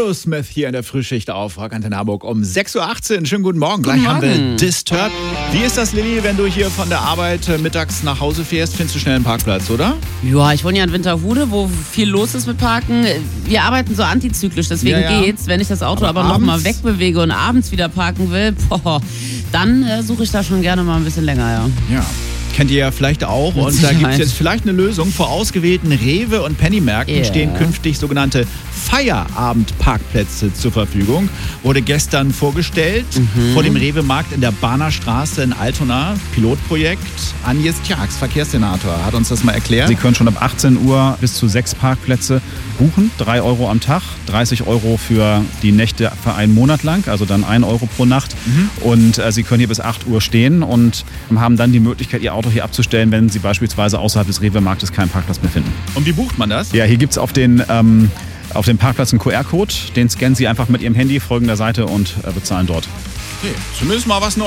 Aerosmith hier in der Frühschicht auf Rock Antenne Hamburg um 6.18 Uhr. Schönen guten Morgen. Gleich haben wir Disturbed. Wie ist das, Lilly, wenn du hier von der Arbeit mittags nach Hause fährst? Findest du schnell einen Parkplatz, oder? Ja, ich wohne ja in Winterhude, wo viel los ist mit Parken. Wir arbeiten so antizyklisch, deswegen geht's. Wenn ich das Auto aber noch mal wegbewege und abends wieder parken will, dann suche ich da schon gerne mal ein bisschen länger, Ja. Kennt ihr ja vielleicht auch. Und da gibt es jetzt vielleicht eine Lösung. Vor ausgewählten Rewe- und Penny-Märkten stehen künftig sogenannte Feierabend-Parkplätze zur Verfügung. Wurde gestern vorgestellt vor dem Rewe-Markt in der Bahnerstraße in Altona. Pilotprojekt. Agnes Tjax, Verkehrssenator, hat uns das mal erklärt. Sie können schon ab 18 Uhr bis zu 6 Parkplätze buchen. 3 Euro am Tag, 30 Euro für die Nächte für einen Monat lang, also dann 1 Euro pro Nacht. Und Sie können hier bis 8 Uhr stehen und haben dann die Möglichkeit, Ihr Auto hier abzustellen, wenn Sie beispielsweise außerhalb des Rewe-Marktes keinen Parkplatz mehr finden. Und wie bucht man das? Ja, hier gibt es auf dem Parkplatz einen QR-Code. Den scannen Sie einfach mit Ihrem Handy, folgen der Seite und bezahlen dort. Okay, zumindest mal was Neues.